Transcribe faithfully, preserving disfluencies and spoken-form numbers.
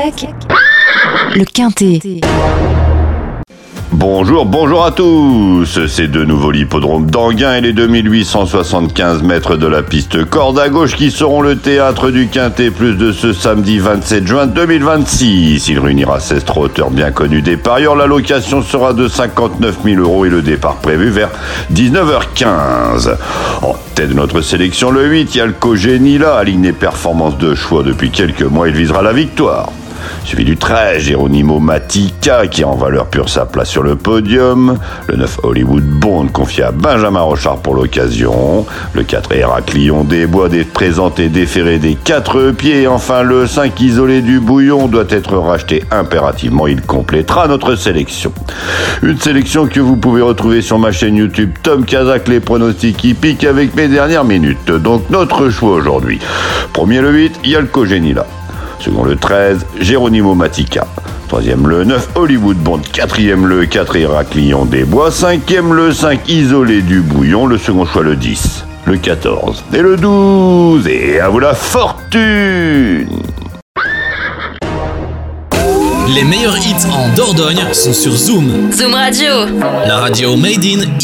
Casac, le Quintet. Bonjour, bonjour à tous. C'est de nouveau l'hippodrome d'Anguin et les deux mille huit cent soixante-quinze mètres de la piste corde à gauche qui seront le théâtre du Quintet Plus de ce samedi vingt-sept juin deux mille vingt-six. Il réunira seize trotteurs bien connus des parieurs. La location sera de cinquante-neuf mille euros et le départ prévu vers dix-neuf heures quinze. En tête de notre sélection, le huit, il y a le Cogénila, aligné performance de choix depuis quelques mois. Il visera la victoire. Suivi du treize, Geronimo Matica, qui a en valeur pure sa place sur le podium. Le neuf, Hollywood Bond, confié à Benjamin Rochard pour l'occasion. Le quatre, Héraclion des Bois, des présenté déféré des quatre pieds. Et enfin, le cinq, Isolé du Bouillon, doit être racheté impérativement. Il complétera notre sélection. Une sélection que vous pouvez retrouver sur ma chaîne YouTube Tom Casac, les pronostics hippiques avec mes dernières minutes. Donc, notre choix aujourd'hui. Premier, le huit, il y a le Cogénila. Second, le treize, Geronimo Matica. Troisième, le neuf, Hollywood Bond. Quatrième, le quatre, Héraclion des Bois. Cinquième, le cinq, Isolé du Bouillon. Le second choix, le dix, le quatorze et le douze. Et à vous la fortune! Les meilleurs hits en Dordogne sont sur Zoom. Zoom Radio. La radio made in